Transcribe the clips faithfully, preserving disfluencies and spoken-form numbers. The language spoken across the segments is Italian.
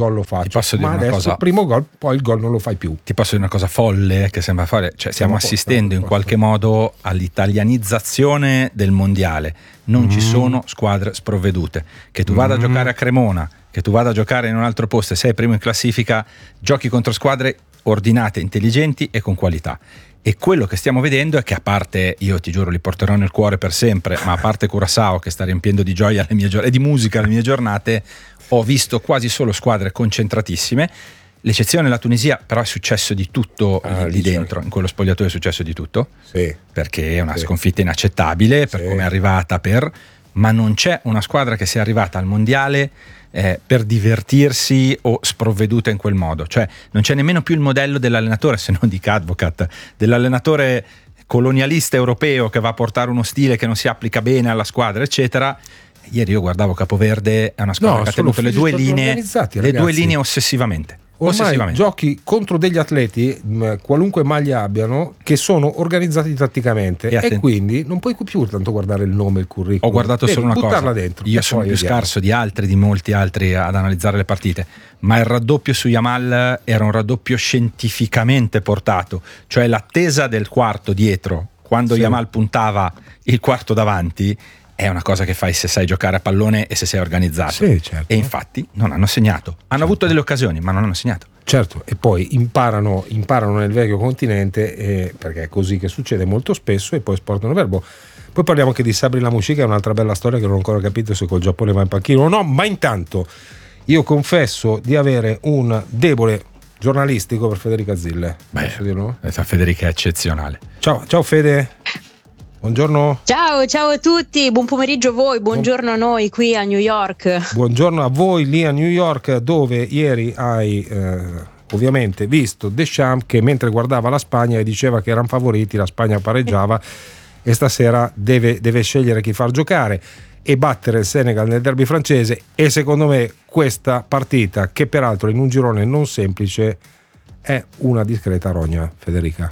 gol lo faccio. Ti posso dire ma una adesso cosa, il primo gol, poi il gol non lo fai più. Ti posso dire una cosa folle che sembra fare, cioè stiamo Posso, assistendo in posso. qualche modo all'italianizzazione del mondiale. Non mm. ci sono squadre sprovvedute. Che tu vada mm. a giocare a Cremona, che tu vada a giocare in un altro posto e sei primo in classifica, giochi contro squadre ordinate, intelligenti e con qualità. E quello che stiamo vedendo è che, a parte, io ti giuro li porterò nel cuore per sempre, ma a parte Curaçao che sta riempiendo di gioia le mie giornate e di musica le mie giornate, ho visto quasi solo squadre concentratissime. L'eccezione è la Tunisia, però è successo di tutto ah, lì dentro, in quello spogliatoio è successo di tutto, sì, perché è una sì. sconfitta inaccettabile per sì. come è arrivata, per ma non c'è una squadra che sia arrivata al mondiale eh, per divertirsi o sprovveduta in quel modo. Cioè non c'è nemmeno più il modello dell'allenatore, se non dica Advocat, dell'allenatore colonialista europeo che va a portare uno stile che non si applica bene alla squadra, eccetera. Ieri io guardavo Capoverde, è una squadra no, che ha tenuto le due linee le due linee ossessivamente. Ormai giochi contro degli atleti, mh, qualunque maglia abbiano, che sono organizzati tatticamente e, e quindi non puoi più tanto guardare il nome, il curriculum. Ho guardato Devi solo una cosa, dentro, io sono più vediamo. scarso di altri, di molti altri ad analizzare le partite, ma il raddoppio su Yamal era un raddoppio scientificamente portato, cioè l'attesa del quarto dietro, quando sì. Yamal puntava il quarto davanti, è una cosa che fai se sai giocare a pallone e se sei organizzato. Sì, certo. E infatti non hanno segnato. Hanno certo. avuto delle occasioni, ma non hanno segnato. Certo, e poi imparano, imparano nel vecchio continente, eh, perché è così che succede molto spesso, e poi sportano verbo. Poi parliamo anche di Sabri Lamouchi, che è un'altra bella storia che non ho ancora capito se col Giappone va in panchina o no, ma intanto io confesso di avere un debole giornalistico per Federica Zille. Beh, posso dirlo? Federica è eccezionale. Ciao, ciao Fede. Buongiorno. Ciao, ciao a tutti, buon pomeriggio a voi, buongiorno a noi qui a New York. Buongiorno a voi lì a New York, dove ieri hai eh, ovviamente visto Deschamps che mentre guardava la Spagna e diceva che erano favoriti, la Spagna pareggiava e stasera deve, deve scegliere chi far giocare e battere il Senegal nel derby francese. E secondo me questa partita, che peraltro in un girone non semplice, è una discreta rogna, Federica.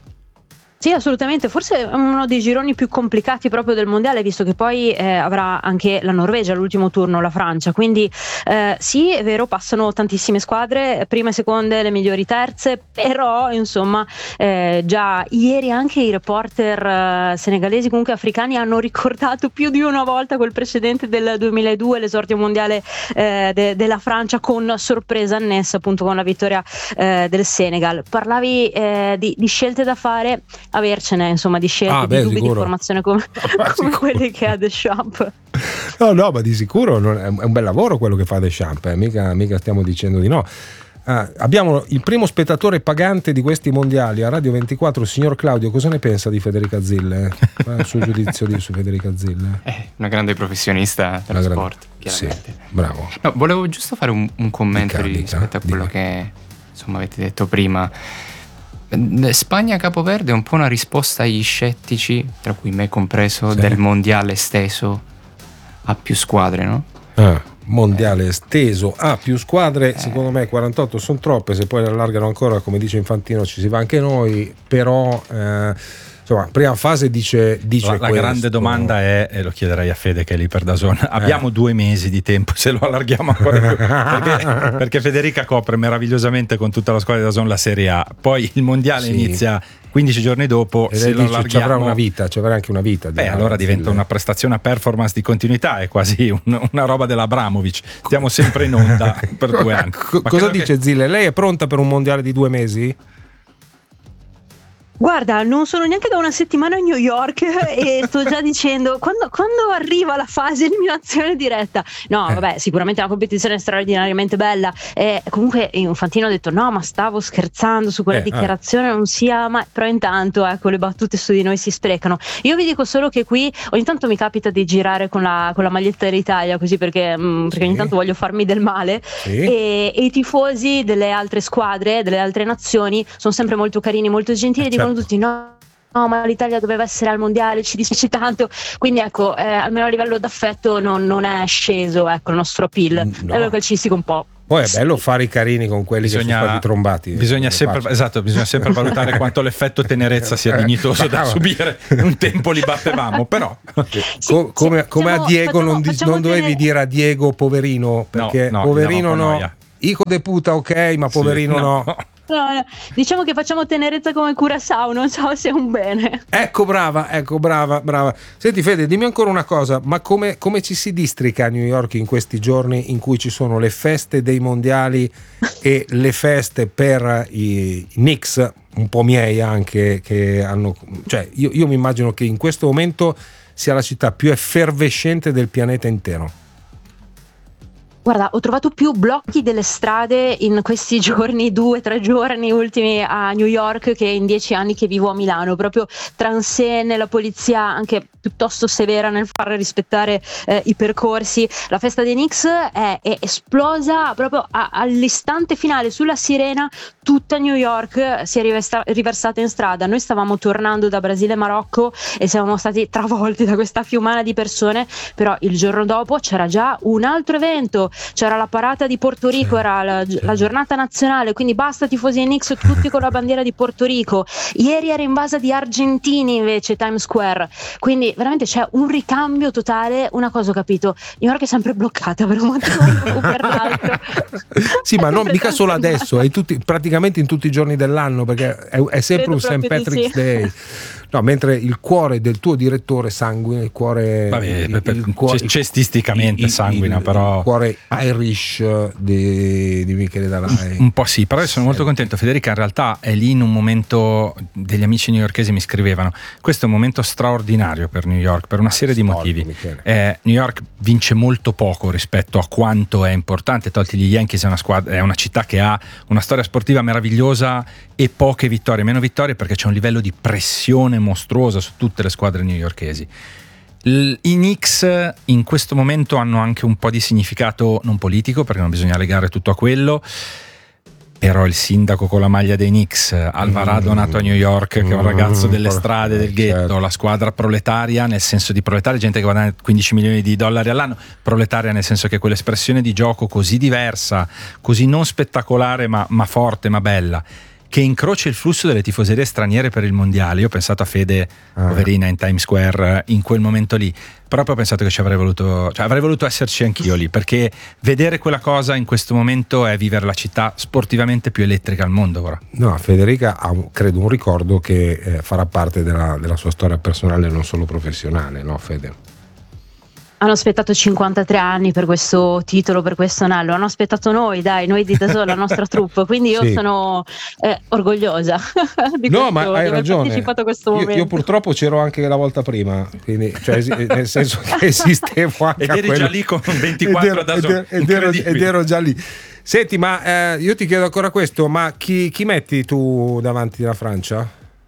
Sì, assolutamente, forse è uno dei gironi più complicati proprio del mondiale, visto che poi eh, avrà anche la Norvegia all'ultimo turno, la Francia, quindi eh, sì, è vero, passano tantissime squadre, prime, seconde, le migliori terze, però insomma eh, già ieri anche i reporter eh, senegalesi, comunque africani, hanno ricordato più di una volta quel precedente del duemiladue, l'esordio mondiale eh, de- della Francia, con sorpresa annessa appunto con la vittoria eh, del Senegal. Parlavi eh, di, di scelte da fare, avercene insomma di scelte, ah, di beh, dubbi sicuro. di formazione come, come quelli che ha Deschamps. No, no, ma di sicuro non è un bel lavoro quello che fa Deschamps, eh. mica, mica stiamo dicendo di no. Ah, abbiamo il primo spettatore pagante di questi mondiali a Radio ventiquattro, il signor Claudio. Cosa ne pensa di Federica Zille? Qual è il suo giudizio di, su Federica Zille? È una grande professionista dello una sport, grande... chiaramente. Sì, bravo. No, volevo giusto fare un, un commento dica, rispetto dica, a quello dica. che insomma avete detto prima. Spagna-Capoverde è un po' una risposta agli scettici, tra cui me compreso, sì. del mondiale esteso a più squadre, no? Ah, mondiale esteso a più squadre, eh. secondo me quarantotto sono troppe, se poi le allargano ancora, come dice Infantino, ci si va anche noi, però eh, insomma, prima fase dice, dice la, la questo. grande domanda è, e lo chiederei a Fede che è lì per Dazon, abbiamo eh. due mesi di tempo se lo allarghiamo ancora più, perché, perché Federica copre meravigliosamente con tutta la squadra di Dazon la Serie A, poi il mondiale sì. inizia quindici giorni dopo, e se lo allarghiamo ci avrà una vita, ci avrà anche una vita. Beh, allora diventa una prestazione a performance di continuità, è quasi un, una roba dell'Abramovic, stiamo sempre in onda per due anni. Co- cosa dice che... Zille? Lei è pronta per un mondiale di due mesi? Guarda, non sono neanche da una settimana a New York e sto già dicendo quando, quando arriva la fase eliminazione diretta. No, eh. vabbè, sicuramente è una competizione straordinariamente bella. E comunque Infantino ha detto no, ma stavo scherzando su quella eh, dichiarazione, eh. non sia mai. Però intanto ecco, le battute su di noi si sprecano. Io vi dico solo che qui ogni tanto mi capita di girare con la, con la maglietta dell'Italia, così perché, mh, perché sì. ogni tanto voglio farmi del male, sì. e, e i tifosi delle altre squadre, delle altre nazioni sono sempre molto carini, molto gentili, eh, dicono tutti no, no, ma l'Italia doveva essere al mondiale, ci dispiace tanto, quindi ecco, eh, almeno a livello d'affetto non, non è sceso, ecco, il nostro appeal, no. A livello calcistico un po'. Poi è bello fare i carini con quelli bisogna, che sono stati trombati. Bisogna sempre, esatto, bisogna sempre valutare quanto l'effetto tenerezza sia dignitoso da subire. Un tempo li battevamo, però sì, Co- come, sì, come facciamo, a Diego facciamo, non, di, facciamo non dovevi tenere... dire a Diego poverino, perché no, no, poverino no, noia. Ico de puta, ok, ma poverino sì, no. no. No, no. Diciamo che facciamo tenerezza come Curaçao, non so se è un bene. Ecco, brava, ecco, brava, brava. Senti Fede, dimmi ancora una cosa, ma come, come ci si districa a New York in questi giorni in cui ci sono le feste dei mondiali e le feste per i Knicks, un po' miei anche, che hanno, cioè io, io mi immagino che in questo momento sia la città più effervescente del pianeta intero. Guarda, ho trovato più blocchi delle strade in questi giorni, due, tre giorni ultimi a New York, che in dieci anni che vivo a Milano. Proprio transenne, la polizia anche piuttosto severa nel far rispettare eh, i percorsi. La festa dei Knicks è, è esplosa proprio a, all'istante finale sulla sirena. Tutta New York si è riversa, riversata in strada. Noi stavamo tornando da Brasile e Marocco e siamo stati travolti da questa fiumana di persone, però il giorno dopo c'era già un altro evento. C'era la parata di Porto Rico, era la, la giornata nazionale, quindi basta tifosi ai Knicks tutti con la bandiera di Porto Rico. Ieri era invasa di argentini invece Times Square, quindi veramente c'è un ricambio totale. Una cosa ho capito, New York è sempre bloccata per un motivo o per l'altro. Sì, ma non mica solo adesso, è tutti, praticamente in tutti i giorni dell'anno, perché è, è sempre un Saint Patrick's sì. Day. No, mentre il cuore del tuo direttore sanguina, il cuore, Vabbè, il, per, il cuore cestisticamente il, sanguina, il, però il cuore Irish di, di Michele Dalai. Un po' sì, però sono molto contento. Federica in realtà è lì in un momento, degli amici newyorkesi mi scrivevano, questo è un momento straordinario per New York per una serie di motivi. eh, New York vince molto poco rispetto a quanto è importante, tolti gli Yankees, è una squadra, è una città che ha una storia sportiva meravigliosa e poche vittorie, meno vittorie perché c'è un livello di pressione mostruosa su tutte le squadre newyorkesi. I Knicks in questo momento hanno anche un po' di significato non politico, perché non bisogna legare tutto a quello, però il sindaco con la maglia dei Knicks, Alvarado, mm, nato a New York, che è un ragazzo delle strade, del ghetto, certo. La squadra proletaria, nel senso di proletaria, gente che guadagna quindici milioni di dollari all'anno, proletaria nel senso che è quell'espressione di gioco così diversa, così non spettacolare ma, ma forte, ma bella, che incrocia il flusso delle tifoserie straniere per il mondiale. Io ho pensato a Fede, ah. poverina, in Times Square in quel momento lì, proprio ho pensato che ci avrei voluto, cioè avrei voluto esserci anch'io lì, perché vedere quella cosa in questo momento è vivere la città sportivamente più elettrica al mondo ora. No, Federica ha credo un ricordo che eh, farà parte della, della sua storia personale, non solo professionale, no Fede? Hanno aspettato cinquantatré anni per questo titolo, per questo anello. Hanno aspettato noi, dai, noi di Dassault, la nostra troupe. Quindi io sì. sono eh, orgogliosa di, no, questo, ma hai di aver ragione. partecipato a questo io, momento. Io purtroppo c'ero anche la volta prima, quindi, cioè, nel senso che esistevo anche ed eri quello. già lì con ventiquattro ed ero, da ed, ero, ed, ero, ed ero già lì. Senti, ma eh, io ti chiedo ancora questo, ma chi, chi metti tu davanti alla Francia?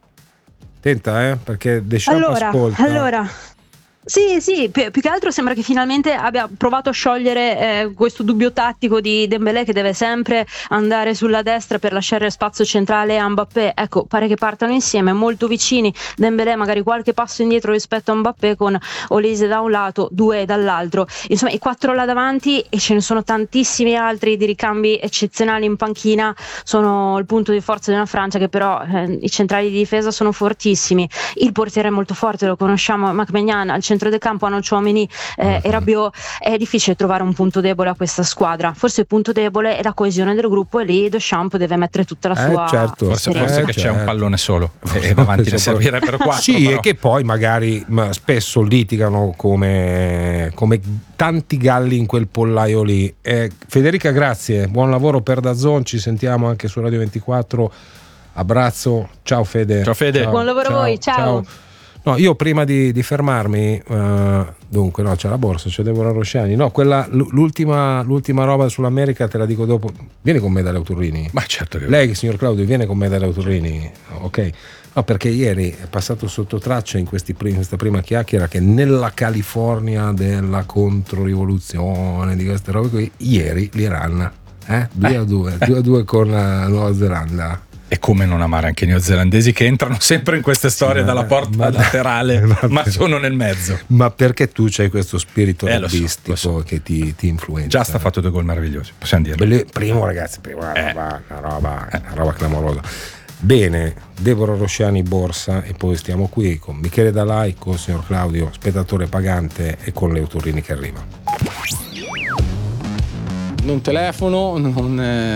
Tenta, eh, perché Deschamps allora, ascolta. Allora... Sì, sì, più, più che altro sembra che finalmente abbia provato a sciogliere eh, questo dubbio tattico di Dembélé, che deve sempre andare sulla destra per lasciare spazio centrale a Mbappé. Ecco, pare che partano insieme, molto vicini. Dembélé magari qualche passo indietro rispetto a Mbappé, con Olise da un lato, Doué dall'altro. Insomma, i quattro là davanti, e ce ne sono tantissimi altri di ricambi eccezionali in panchina, sono il punto di forza della Francia, che però eh, i centrali di difesa sono fortissimi. Il portiere è molto forte, lo conosciamo, Makhmegnan. Al centro del campo hanno Tchouaméni eh, e Rabiot. È difficile trovare un punto debole a questa squadra. Forse il punto debole è la coesione del gruppo, e lì Deschamps deve mettere tutta la sua eh, certo. forse, eh, forse che certo. c'è un pallone solo e davanti ne servirebbero quattro. Sì, però. E che poi magari ma spesso litigano come, come tanti galli in quel pollaio lì. eh, Federica, grazie, buon lavoro per DAZN, ci sentiamo anche su Radio ventiquattro. Abbraccio, ciao Fede. Ciao Fede. Ciao, buon lavoro ciao, a voi, ciao, ciao. No, io prima di, di fermarmi, uh, dunque, no, c'è la borsa, c'è Deborah Rosciani. No, quella, l'ultima, l'ultima roba sull'America te la dico dopo. Vieni con me dalle Autorrini. Ma certo che lei, signor Claudio, viene con me dalle Autorrini. Ok. No, perché ieri è passato sotto traccia in, questi, in questa prima chiacchiera che nella California della controrivoluzione, di queste robe qui, ieri l'Iran, eh, due a due, due a due con la Nuova Zelanda. E come non amare anche i neozelandesi che entrano sempre in queste storie sì, dalla porta ma, laterale, ma, ma sono nel mezzo. Ma perché tu c'hai questo spirito eh, rugbistico so, so. che ti, ti influenza? Già sta fatto due gol meravigliosi, possiamo dirlo. Belle, primo ragazzi, primo, una, eh. roba, una, roba, una roba clamorosa. Bene, Deborah Rosciani borsa, e poi stiamo qui con Michele Dalai, con il signor Claudio, spettatore pagante, e con le Autorrini che arriva. non telefono, non,